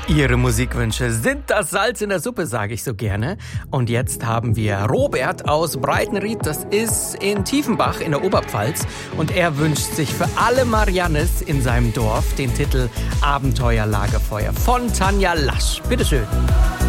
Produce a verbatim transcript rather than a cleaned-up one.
Ihre Musikwünsche sind das Salz in der Suppe, sage ich so gerne. Und jetzt haben wir Robert aus Breitenried, das ist in Tiefenbach in der Oberpfalz. Und er wünscht sich für alle Mariannes in seinem Dorf den Titel Abenteuer Lagerfeuer von Tanja Lasch. Bitteschön.